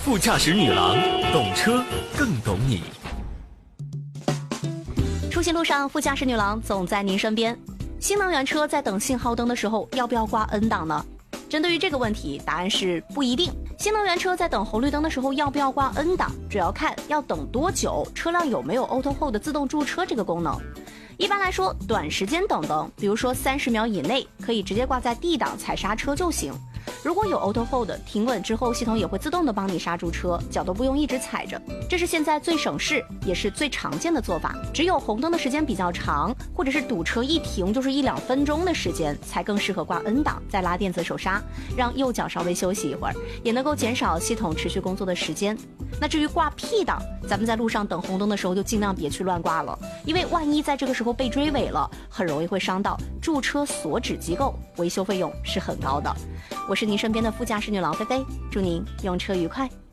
副驾驶女郎，懂车更懂你。 出行路上，副驾驶女郎总在您身边。新能源车在等信号灯的时候，要不要挂 N 档呢？针对于这个问题，答案是不一定。新能源车在等红绿灯的时候，要不要挂 N 档，主要看要等多久，车辆有没有 Auto Hold 自动驻车这个功能。一般来说，短时间等灯，比如说30秒以内，可以直接挂在 D 档踩刹车就行。如果有 Auto Hold 停稳之后，系统也会自动的帮你刹住车，脚都不用一直踩着。这是现在最省事也是最常见的做法。只有红灯的时间比较长，或者是堵车一停就是1-2分钟的时间，才更适合挂 N 档，再拉电子手刹，让右脚稍微休息一会儿，也能够减少系统持续工作的时间。那至于挂 P 档，咱们在路上等红灯的时候就尽量别去乱挂了，因为万一在这个时候被追尾了，很容易会伤到驻车所指机构，维修费用是很高的。我是您身边的副驾驶女郎菲菲，祝您用车愉快。